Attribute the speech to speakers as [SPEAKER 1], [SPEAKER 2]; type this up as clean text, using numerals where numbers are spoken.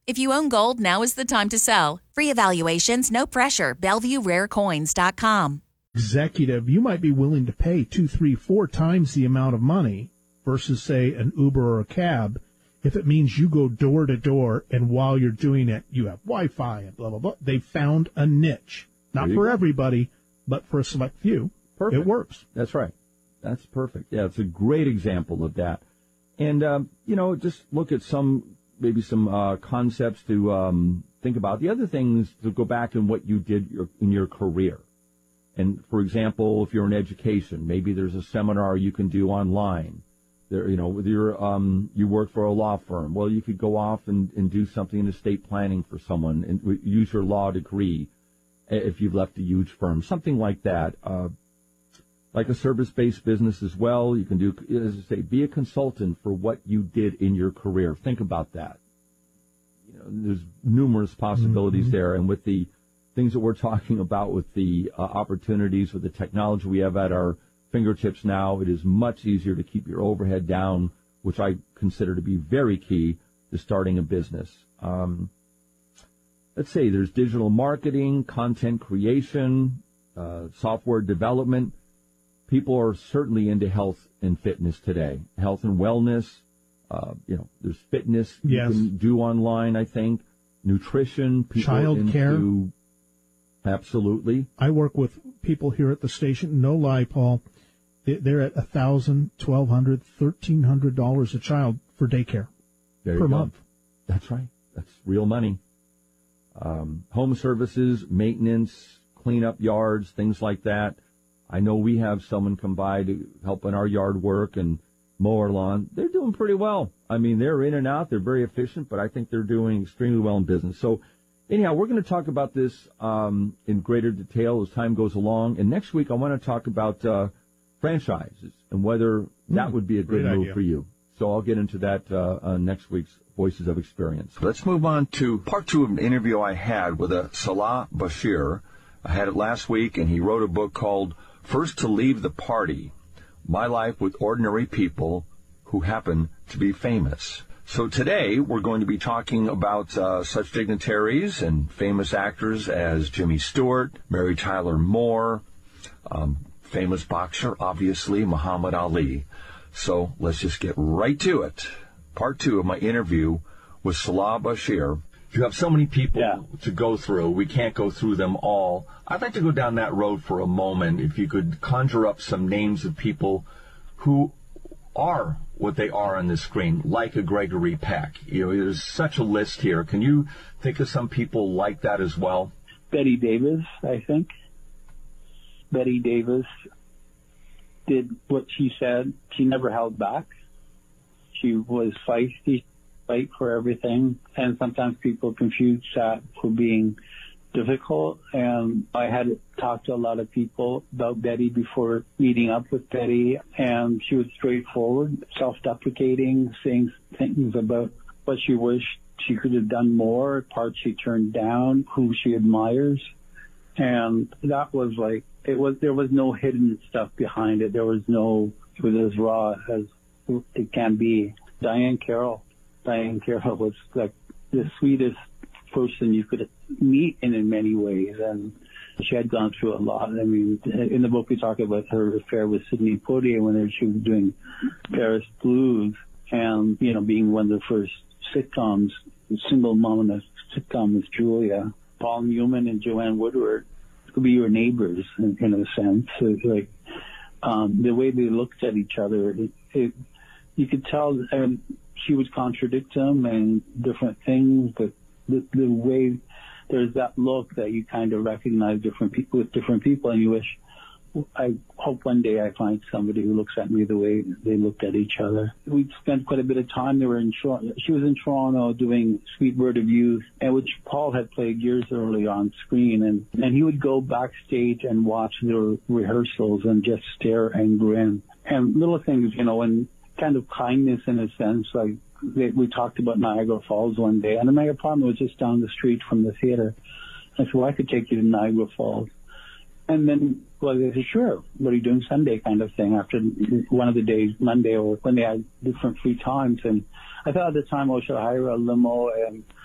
[SPEAKER 1] If you own gold, now is the time to sell. Free evaluations, no pressure. BellevueRareCoins.com.
[SPEAKER 2] Executive, you might be willing to pay 2, 3, 4 times the amount of money versus, say, an Uber or a cab if it means you go door to door and while you're doing it, you have Wi-Fi and blah, blah, blah. They found a niche. Not for everybody, but for a select few. Perfect. It works.
[SPEAKER 3] That's right. That's perfect. Yeah, it's a great example of that. And, just look at maybe some concepts to think about. The other thing is to go back in what you did in your career. And, for example, if you're in education, maybe there's a seminar you can do online. There, you work for a law firm. Well, you could go off and do something in estate planning for someone and use your law degree if you've left a huge firm, something like that. Like a service-based business as well. You can do, as I say, be a consultant for what you did in your career. Think about that. There's numerous possibilities there. And with the things that we're talking about, with the opportunities, with the technology we have at our fingertips now, it is much easier to keep your overhead down, which I consider to be very key to starting a business. Let's say there's digital marketing, content creation, software development. People are certainly into health and fitness today. Health and wellness. There's fitness you can do online, I think. Nutrition.
[SPEAKER 2] Child care.
[SPEAKER 3] Absolutely.
[SPEAKER 2] I work with people here at the station. No lie, Paul. They're at $1,000, $1,200, $1,300 a child for daycare per month.
[SPEAKER 3] That's right. That's real money. Home services, maintenance, clean up yards, things like that. I know we have someone come by to help in our yard work and mow our lawn. They're doing pretty well. I mean, they're in and out. They're very efficient, but I think they're doing extremely well in business. So anyhow, we're going to talk about this in greater detail as time goes along. And next week, I want to talk about franchises and whether that would be a good move for you. So I'll get into that on next week's Voices of Experience.
[SPEAKER 4] Let's move on to part 2 of an interview I had with Salah Bashir. I had it last week, and he wrote a book called First to Leave the Party, My Life with Ordinary People Who Happen to Be Famous. So today we're going to be talking about such dignitaries and famous actors as Jimmy Stewart, Mary Tyler Moore, famous boxer, obviously, Muhammad Ali. So let's just get right to it. Part 2 of my interview with Salah Bashir. You have so many people to go through. We can't go through them all. I'd like to go down that road for a moment. If you could conjure up some names of people who are what they are on the screen, like a Gregory Peck. There's such a list here. Can you think of some people like that as well?
[SPEAKER 5] Betty Davis, I think. Betty Davis did what she said. She never held back. She was feisty, fight for everything, and sometimes people confuse that for being difficult. And I had talked to a lot of people about Betty before meeting up with Betty, and she was straightforward, self-deprecating, saying things about what she wished she could have done more, parts she turned down, who she admires. And that was like, there was no hidden stuff behind it. It was as raw as it can be. Diane Carroll was like the sweetest person you could meet in many ways, and she had gone through a lot. I mean, in the book we talk about her affair with Sidney Poitier when she was doing Paris Blues, and being one of the first sitcoms, single mom in a sitcom was Julia. Paul Newman and Joanne Woodward could be your neighbors in a sense. It's like the way they looked at each other, you could tell. She would contradict them and different things, but the way there's that look that you kind of recognize different people with different people, and you wish, I hope one day I find somebody who looks at me the way they looked at each other. We spent quite a bit of time. She was in Toronto doing Sweet Bird of Youth, and which Paul had played years earlier on screen, and he would go backstage and watch the rehearsals and just stare and grin. And little things, and kind of kindness in a sense, like we talked about Niagara Falls one day, and my apartment was just down the street from the theater. I said, well, I could take you to Niagara Falls. And then, they said, sure, what are you doing Sunday kind of thing, after one of the days, Monday, or when they had different free times. And I thought at the time, should I hire a limo and